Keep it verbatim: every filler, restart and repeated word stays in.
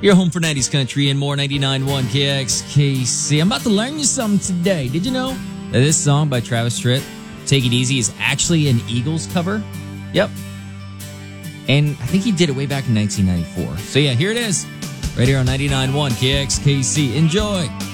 Your home for nineties country and more. Ninety-nine point one K X K C. I'm about to learn you something today. Did you know that this song by Travis Tritt, Take It Easy, is actually an Eagles cover? Yep. And I think he did it way back in nineteen ninety-four. So yeah, here it is. Right here on ninety-nine point one K X K C. Enjoy.